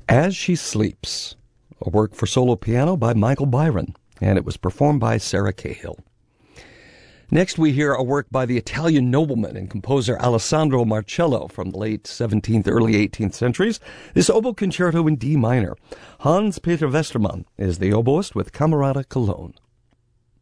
As She Sleeps, a work for solo piano by Michael Byron, and it was performed by Sarah Cahill. Next, we hear a work by the Italian nobleman and composer Alessandro Marcello from the late 17th, early 18th centuries. This oboe concerto in D minor. Hans-Peter Westermann is the oboist with Camerata Cologne.